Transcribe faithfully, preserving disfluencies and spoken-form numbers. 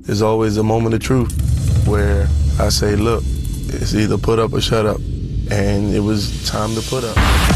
there's always a moment of truth where I say, look, it's either put up or shut up. And it was time to put up.